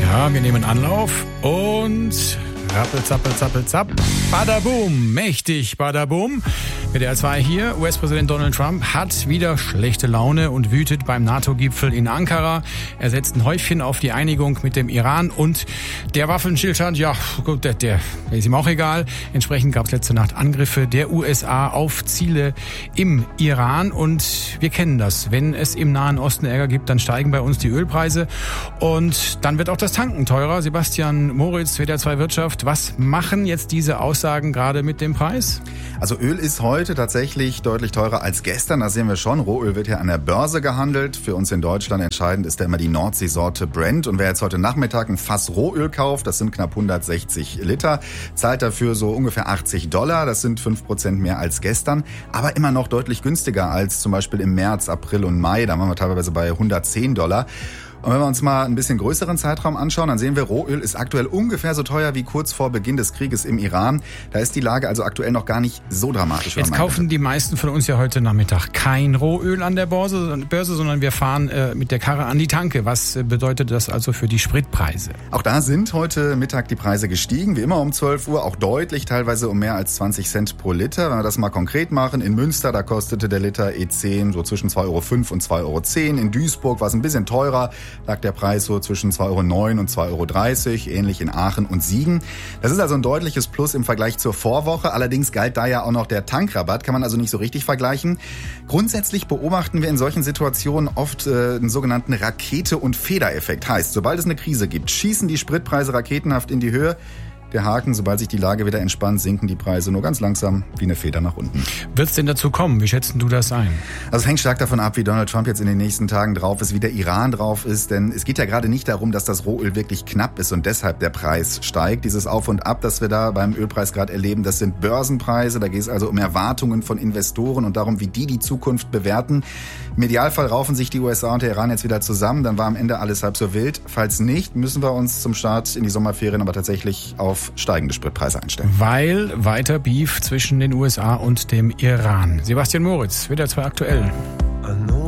Ja, wir nehmen Anlauf und rappel, zappel, zappel, zapp. Badaboom, mächtig Badaboom. WDR 2 hier. US-Präsident Donald Trump hat wieder schlechte Laune und wütet beim NATO-Gipfel in Ankara. Er setzt ein Häufchen auf die Einigung mit dem Iran und der Waffenstillstand, ja gut, der ist ihm auch egal. Entsprechend gab es letzte Nacht Angriffe der USA auf Ziele im Iran und wir kennen das. Wenn es im Nahen Osten Ärger gibt, dann steigen bei uns die Ölpreise und dann wird auch das Tanken teurer. Sebastian Moritz, WDR 2 Wirtschaft, was machen jetzt diese Aussagen gerade mit dem Preis? Also Öl ist heute tatsächlich deutlich teurer als gestern, das sehen wir schon. Rohöl wird ja an der Börse gehandelt. Für uns in Deutschland entscheidend ist ja immer die Nordseesorte Brent. Und wer jetzt heute Nachmittag ein Fass Rohöl kauft, das sind knapp 160 Liter, zahlt dafür so ungefähr $80. Das sind 5% mehr als gestern, aber immer noch deutlich günstiger als zum Beispiel im März, April und Mai. Da waren wir teilweise bei $110. Und wenn wir uns mal ein bisschen größeren Zeitraum anschauen, dann sehen wir, Rohöl ist aktuell ungefähr so teuer wie kurz vor Beginn des Krieges im Iran. Da ist die Lage also aktuell noch gar nicht so dramatisch. Jetzt kaufen die meisten von uns ja heute Nachmittag kein Rohöl an der Börse, sondern wir fahren mit der Karre an die Tanke. Was bedeutet das also für die Spritpreise? Auch da sind heute Mittag die Preise gestiegen, wie immer um 12 Uhr, auch deutlich, teilweise um mehr als 20 Cent pro Liter. Wenn wir das mal konkret machen, in Münster, da kostete der Liter E10 so zwischen 2,05 € und 2,10 €. In Duisburg war es ein bisschen teurer, lag der Preis so zwischen 2,09 € und 2,30 €, ähnlich in Aachen und Siegen. Das ist also ein deutliches Plus im Vergleich zur Vorwoche. Allerdings galt da ja auch noch der Tankrabatt, kann man also nicht so richtig vergleichen. Grundsätzlich beobachten wir in solchen Situationen oft einen sogenannten Rakete- und Federeffekt. Heißt, sobald es eine Krise gibt, schießen die Spritpreise raketenhaft in die Höhe. Der Haken, sobald sich die Lage wieder entspannt, sinken die Preise nur ganz langsam wie eine Feder nach unten. Wird es denn dazu kommen? Wie schätzen du das ein? Also es hängt stark davon ab, wie Donald Trump jetzt in den nächsten Tagen drauf ist, wie der Iran drauf ist. Denn es geht ja gerade nicht darum, dass das Rohöl wirklich knapp ist und deshalb der Preis steigt. Dieses Auf und Ab, das wir da beim Ölpreis gerade erleben, das sind Börsenpreise. Da geht es also um Erwartungen von Investoren und darum, wie die Zukunft bewerten. Im Idealfall raufen sich die USA und der Iran jetzt wieder zusammen. Dann war am Ende alles halb so wild. Falls nicht, müssen wir uns zum Start in die Sommerferien aber tatsächlich auf steigende Spritpreise einstellen. Weil weiter Beef zwischen den USA und dem Iran. Sebastian Moritz, WDR 2 aktuell.